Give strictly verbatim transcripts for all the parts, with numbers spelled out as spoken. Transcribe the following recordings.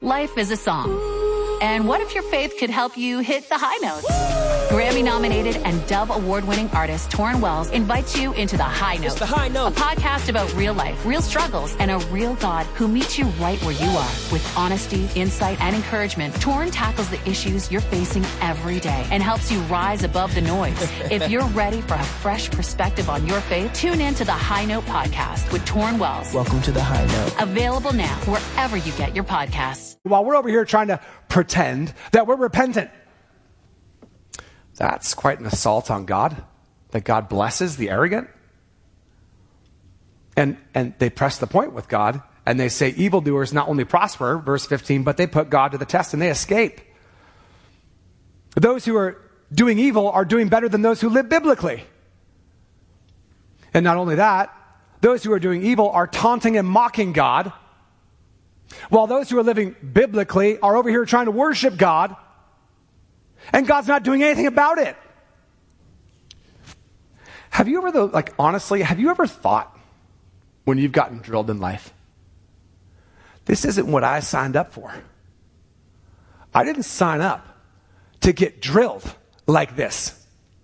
Life is a song. And what if your faith could help you hit the high notes? Grammy-nominated and Dove Award-winning artist Torrin Wells invites you into The High Note. It's The High Note. A podcast about real life, real struggles, and a real God who meets you right where you are. With honesty, insight, and encouragement, Torrin tackles the issues you're facing every day and helps you rise above the noise. If you're ready for a fresh perspective on your faith, tune in to The High Note podcast with Torrin Wells. Welcome to The High Note. Available now wherever you get your podcasts. While we're over here trying to pretend that we're repentant, that's quite an assault on God, that God blesses the arrogant. And and they press the point with God, and they say evildoers not only prosper, verse fifteen, but they put God to the test and they escape. Those who are doing evil are doing better than those who live biblically. And not only that, those who are doing evil are taunting and mocking God, while those who are living biblically are over here trying to worship God, and God's not doing anything about it. Have you ever, though, like honestly, have you ever thought when you've gotten drilled in life, this isn't what I signed up for? I didn't sign up to get drilled like this.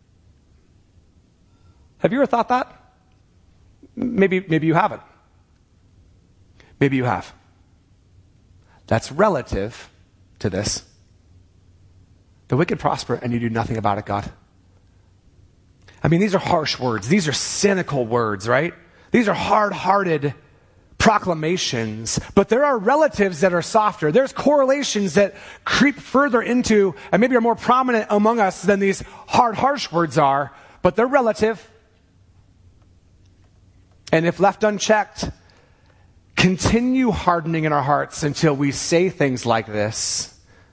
Have you ever thought that? Maybe, maybe you haven't. Maybe you have. That's relative to this. The wicked prosper and you do nothing about it, God. I mean, these are harsh words. These are cynical words, right? These are hard-hearted proclamations. But there are relatives that are softer. There's correlations that creep further into and maybe are more prominent among us than these hard, harsh words are. But they're relative. And if left unchecked, continue hardening in our hearts until we say things like this.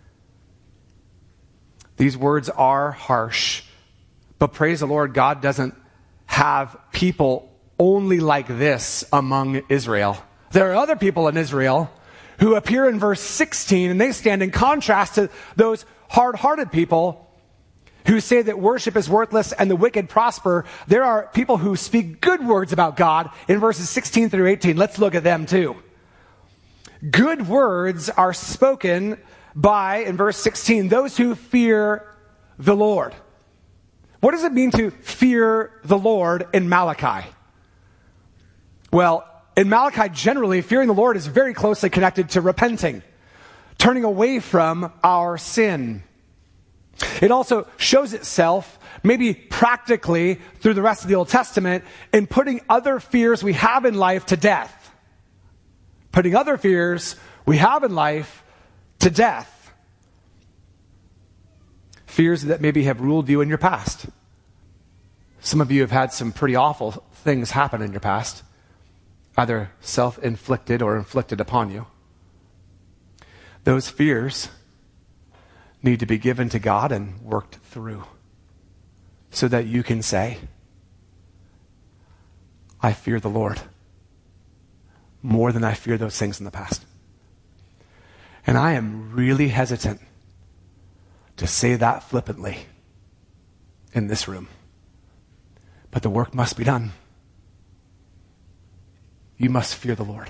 These words are harsh, but praise the Lord, God doesn't have people only like this among Israel. There are other people in Israel who appear in verse sixteen, and they stand in contrast to those hard-hearted people who say that worship is worthless and the wicked prosper. There are people who speak good words about God in verses sixteen through eighteen. Let's look at them too. Good words are spoken by, in verse sixteen, those who fear the Lord. What does it mean to fear the Lord in Malachi? Well, in Malachi, generally, fearing the Lord is very closely connected to repenting, turning away from our sin. It also shows itself, maybe practically through the rest of the Old Testament, in putting other fears we have in life to death. Putting other fears we have in life to death. Fears that maybe have ruled you in your past. Some of you have had some pretty awful things happen in your past, either self-inflicted or inflicted upon you. Those fears need to be given to God and worked through so that you can say, I fear the Lord more than I fear those things in the past. And I am really hesitant to say that flippantly in this room. But the work must be done. You must fear the Lord.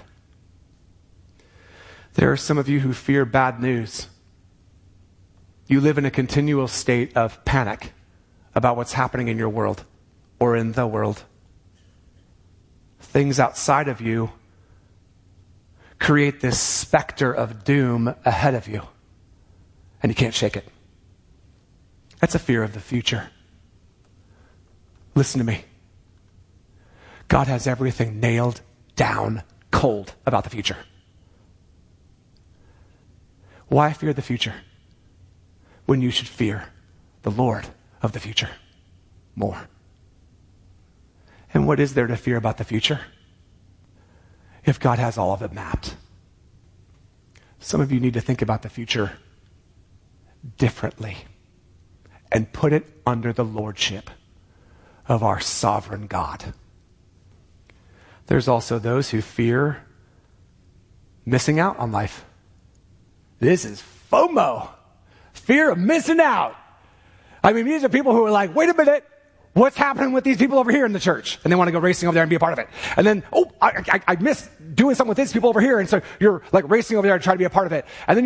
There are some of you who fear bad news. You live in a continual state of panic about what's happening in your world or in the world. Things outside of you create this specter of doom ahead of you, and you can't shake it. That's a fear of the future. Listen to me. God has everything nailed down cold about the future. Why fear the future when you should fear the Lord of the future more? And what is there to fear about the future if God has all of it mapped? Some of you need to think about the future differently and put it under the lordship of our sovereign God. There's also those who fear missing out on life. This is FOMO, fear of missing out. I mean, these are people who are like, wait a minute, what's happening with these people over here in the church? And they want to go racing over there and be a part of it. And then, oh, I, I, I missed doing something with these people over here. And so you're like racing over there to try to be a part of it. And then